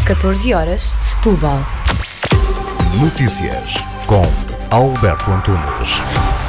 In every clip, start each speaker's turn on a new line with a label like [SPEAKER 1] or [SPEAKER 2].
[SPEAKER 1] 14 horas, Setúbal.
[SPEAKER 2] Notícias com Alberto Antunes.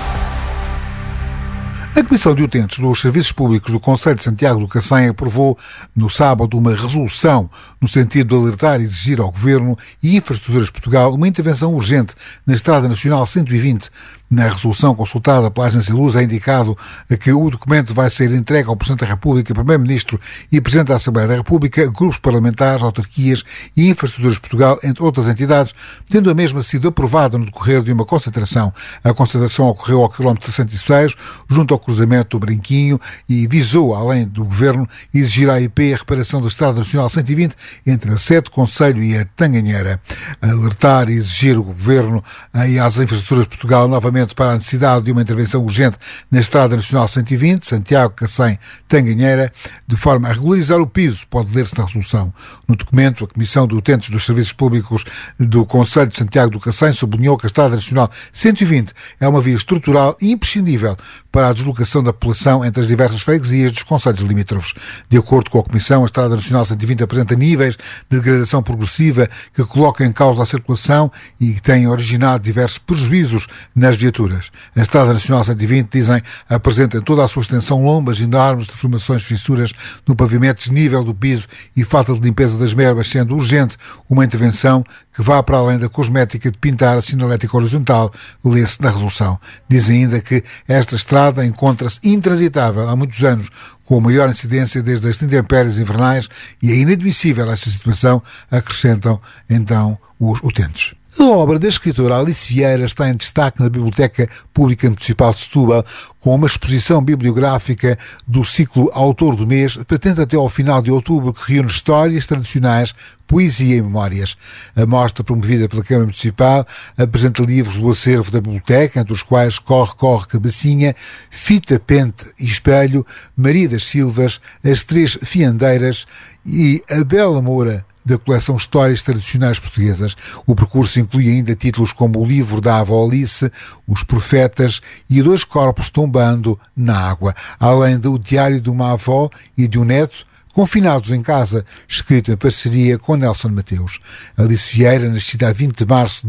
[SPEAKER 3] A Comissão de Utentes dos Serviços Públicos do Concelho de Santiago do Cacém aprovou no sábado uma resolução no sentido de alertar e exigir ao Governo e Infraestruturas de Portugal uma intervenção urgente na Estrada Nacional 120. Na resolução consultada pela Agência Luz é indicado que o documento vai ser entregue ao Presidente da República, Primeiro-Ministro e Presidente da Assembleia da República, grupos parlamentares, autarquias e Infraestruturas de Portugal, entre outras entidades, tendo a mesma sido aprovada no decorrer de uma concentração. A concentração ocorreu ao quilómetro 66, junto ao cruzamento do Brinquinho, e visou, além do Governo, exigir à AIP a reparação da Estrada Nacional 120 entre a Sete Concelho e a Tanganheira. Alertar e exigir ao Governo e às Infraestruturas de Portugal novamente para a necessidade de uma intervenção urgente na Estrada Nacional 120, Santiago, Cacém, Tanganheira, de forma a regularizar o piso, pode ler-se na resolução. No documento, a Comissão de Utentes dos Serviços Públicos do Concelho de Santiago do Cacém sublinhou que a Estrada Nacional 120 é uma via estrutural e imprescindível para a deslocação da população entre as diversas freguesias dos concelhos limítrofes. De acordo com a Comissão, a Estrada Nacional 120 apresenta níveis de degradação progressiva que colocam em causa a circulação e que têm originado diversos prejuízos nas viaturas. A Estrada Nacional 120, dizem, apresenta em toda a sua extensão lombas enormes, deformações, fissuras no pavimento, desnível do piso e falta de limpeza das merbas, sendo urgente uma intervenção que vá para além da cosmética de pintar a sinalética horizontal, lê-se na resolução. Diz ainda que esta estrada encontra-se intransitável há muitos anos, com a maior incidência desde as intempéries invernais, e é inadmissível esta situação, acrescentam então os utentes. A obra da escritora Alice Vieira está em destaque na Biblioteca Pública Municipal de Setúbal, com uma exposição bibliográfica do ciclo Autor do Mês, patente até ao final de outubro, que reúne histórias tradicionais, poesia e memórias. A mostra, promovida pela Câmara Municipal, apresenta livros do acervo da biblioteca, entre os quais Corre, Corre, Cabecinha, Fita, Pente e Espelho, Maria das Silvas, As Três Fiandeiras e A Bela Moura, da coleção Histórias Tradicionais Portuguesas. O percurso inclui ainda títulos como O Livro da Avó Alice, Os Profetas e Dois Corpos Tombando na Água, além do Diário de uma Avó e de um Neto, Confinados em Casa, escrito em parceria com Nelson Mateus. Alice Vieira, nascida a 20 de março de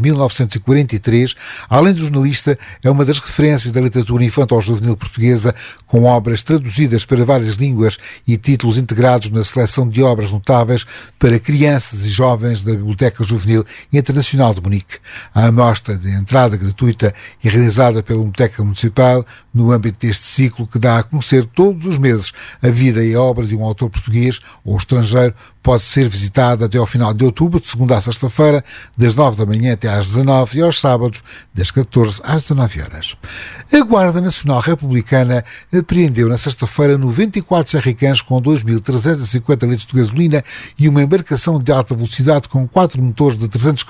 [SPEAKER 3] 1943, além de jornalista, é uma das referências da literatura infantil-juvenil portuguesa, com obras traduzidas para várias línguas e títulos integrados na seleção de obras notáveis para crianças e jovens da Biblioteca Juvenil Internacional de Munique. A amostra de entrada gratuita e realizada pela Biblioteca Municipal, no âmbito deste ciclo que dá a conhecer todos os meses a vida e a obra de um autor português ou estrangeiro, pode ser visitada até ao final de outubro, de segunda a sexta-feira, das 9 da manhã até às 19 e aos sábados, das 14 às 19 horas. A Guarda Nacional Republicana apreendeu na sexta-feira 94 jerrycans com 2.350 litros de gasolina e uma embarcação de alta velocidade com 4 motores de 300